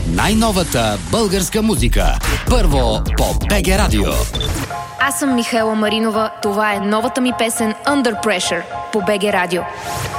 Най-новата българска музика. Първо по БГ Радио. Аз съм Михаела Маринова. Това е новата ми песен Under Pressure по БГ Радио.